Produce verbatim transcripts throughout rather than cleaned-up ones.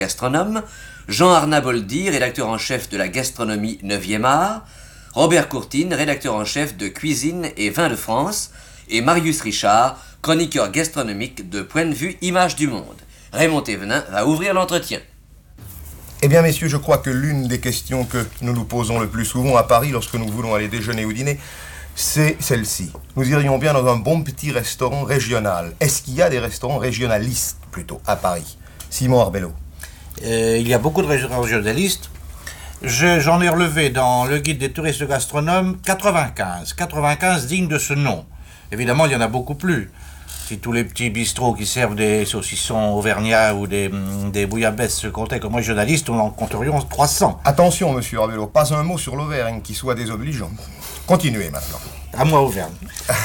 Gastronome, Jean Arnaboldi, rédacteur en chef de la gastronomie neuvième art, Robert Courtine, rédacteur en chef de Cuisine et Vins de France, et Marius Richard, chroniqueur gastronomique de Point de vue Images du Monde. Raymond Thévenin va ouvrir l'entretien. Eh bien, messieurs, je crois que l'une des questions que nous nous posons le plus souvent à Paris lorsque nous voulons aller déjeuner ou dîner, c'est celle-ci. Nous irions bien dans un bon petit restaurant régional. Est-ce qu'il y a des restaurants régionalistes, plutôt, à Paris? Simon Arbello. Euh, il y a beaucoup de restaurants régionalistes. Je, j'en ai relevé dans le guide des touristes gastronomes quatre-vingt-quinze. quatre-vingt-quinze dignes de ce nom. Évidemment, il y en a beaucoup plus. Si tous les petits bistrots qui servent des saucissons auvergnats ou des, des bouillabaisse se comptaient comme régionalistes, on en compterions trois cents. Attention, monsieur Arbello, pas un mot sur l'Auvergne qui soit désobligeant. Continuez maintenant. À moi, Auvergne.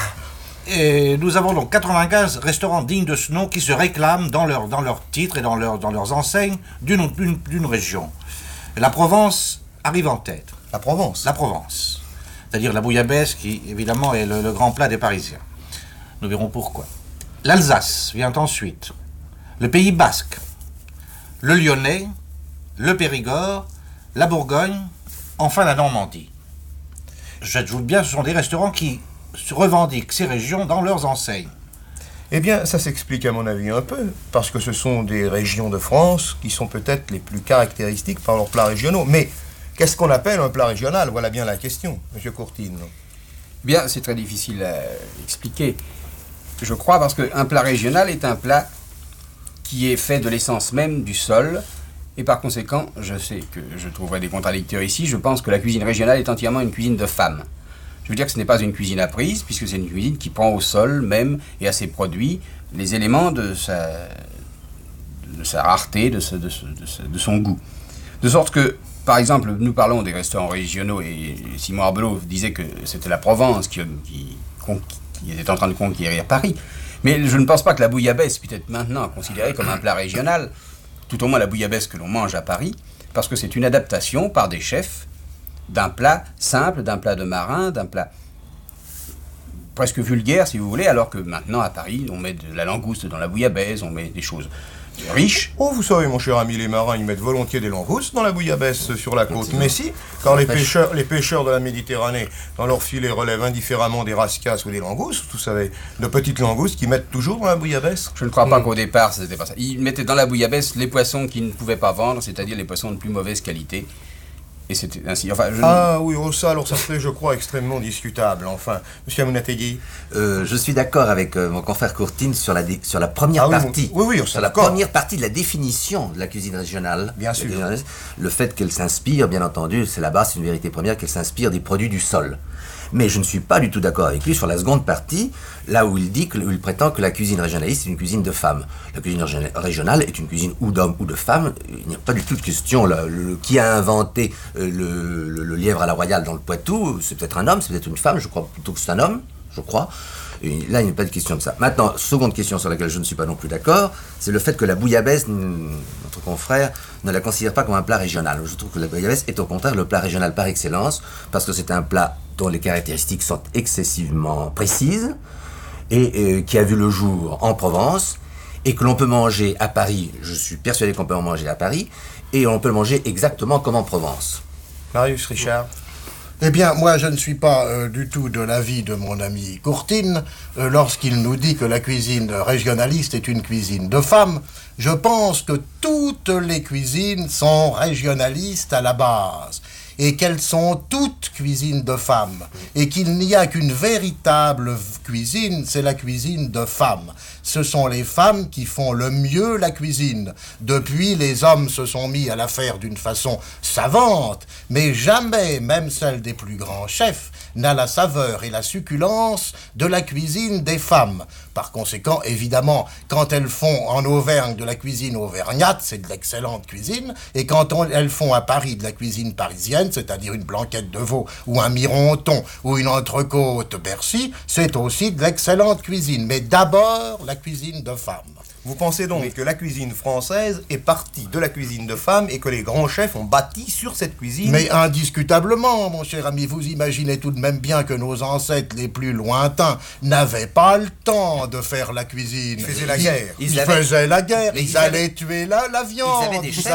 Et nous avons donc quatre-vingt-quinze restaurants dignes de ce nom qui se réclament dans leur, dans leur titre et dans, leur, dans leurs enseignes d'une, d'une, d'une région. La Provence arrive en tête. La Provence? La Provence. C'est-à-dire la bouillabaisse qui, évidemment, est le, le grand plat des Parisiens. Nous verrons pourquoi. L'Alsace vient ensuite. Le Pays Basque. Le Lyonnais. Le Périgord. La Bourgogne. Enfin la Normandie. J'ajoute bien, ce sont des restaurants qui se revendiquent ces régions dans leurs enseignes. Eh bien, ça s'explique à mon avis un peu, parce que ce sont des régions de France qui sont peut-être les plus caractéristiques par leurs plats régionaux. Mais qu'est-ce qu'on appelle un plat régional? Voilà bien la question, monsieur Courtine. Bien, c'est très difficile à expliquer, je crois, parce qu'un plat régional est un plat qui est fait de l'essence même du sol, et par conséquent, je sais que je trouverai des contradicteurs ici, je pense que la cuisine régionale est entièrement une cuisine de femme. Je veux dire que ce n'est pas une cuisine apprise, puisque c'est une cuisine qui prend au sol même et à ses produits les éléments de sa, de sa rareté, de, ce, de, ce, de, ce, de son goût. De sorte que, par exemple, nous parlons des restaurants régionaux et Simon Arbello disait que c'était la Provence qui, qui, qui était en train de conquérir Paris. Mais je ne pense pas que la bouillabaisse puisse être maintenant considérée comme un plat régional, tout au moins la bouillabaisse que l'on mange à Paris, parce que c'est une adaptation par des chefs d'un plat simple, d'un plat de marin, d'un plat presque vulgaire, si vous voulez, alors que maintenant, à Paris, on met de la langouste dans la bouillabaisse, on met des choses riches. Oh, vous savez, mon cher ami, les marins, ils mettent volontiers des langoustes dans la bouillabaisse sur la côte. Mais si, quand les pêcheurs, les pêcheurs de la Méditerranée, dans leur filet, relèvent indifféremment des rascasses ou des langoustes, vous savez, de petites langoustes qu'ils mettent toujours dans la bouillabaisse. Je ne crois pas mmh. qu'au départ, c'était pas ça. Ils mettaient dans la bouillabaisse les poissons qu'ils ne pouvaient pas vendre, c'est-à-dire les poissons de plus mauvaise qualité. Et c'était ainsi. Enfin, je... Ah oui, oh, ça, alors ça serait, je crois, extrêmement discutable. Enfin, monsieur Amunategui. Euh, je suis d'accord avec euh, mon confrère Courtine sur la, dé... sur la première ah, partie. Oui, oui, oui sur la première partie de la définition de la cuisine régionale. Bien sûr. Le fait qu'elle s'inspire, bien entendu, c'est la base, c'est une vérité première, qu'elle s'inspire des produits du sol. Mais je ne suis pas du tout d'accord avec lui sur la seconde partie, là où il dit, que, où il prétend que la cuisine régionaliste est une cuisine de femmes. La cuisine régionale est une cuisine ou d'hommes ou de femmes. Il n'y a pas du tout de question. Là, le, qui a inventé le, le, le lièvre à la royale dans le Poitou? C'est peut-être un homme, c'est peut-être une femme, je crois plutôt que c'est un homme, je crois. Et là, il n'y a pas de question de ça. Maintenant, seconde question sur laquelle je ne suis pas non plus d'accord, c'est le fait que la bouillabaisse, notre confrère, ne la considère pas comme un plat régional. Je trouve que la bouillabaisse est au contraire le plat régional par excellence, parce que c'est un plat dont les caractéristiques sont excessivement précises, et euh, qui a vu le jour en Provence, et que l'on peut manger à Paris, je suis persuadé qu'on peut en manger à Paris, et on peut le manger exactement comme en Provence. Marius Richard. Eh bien, moi, je ne suis pas euh, du tout de l'avis de mon ami Courtine euh, lorsqu'il nous dit que la cuisine régionaliste est une cuisine de femmes. Je pense que toutes les cuisines sont régionalistes à la base et qu'elles sont toutes cuisines de femmes et qu'il n'y a qu'une véritable cuisine, c'est la cuisine de femmes. Ce sont les femmes qui font le mieux la cuisine. Depuis, les hommes se sont mis à la faire d'une façon savante, mais jamais, même celle des plus grands chefs, n'a la saveur et la succulence de la cuisine des femmes. Par conséquent, évidemment, quand elles font en Auvergne de la cuisine auvergnate, c'est de l'excellente cuisine, et quand on, elles font à Paris de la cuisine parisienne, c'est-à-dire une blanquette de veau, ou un mironton, ou une entrecôte Bercy, c'est aussi de l'excellente cuisine. Mais d'abord, la cuisine de femmes. Vous pensez donc oui. que la cuisine française est partie de la cuisine de femmes et que les grands chefs ont bâti sur cette cuisine? Mais indiscutablement, mon cher ami, vous imaginez tout de même bien que nos ancêtres les plus lointains n'avaient pas le temps de faire la cuisine. Ils faisaient la guerre. Ils, ils, ils faisaient la guerre, ils, ils allaient avaient... tuer la, la viande. Ils avaient des chefs.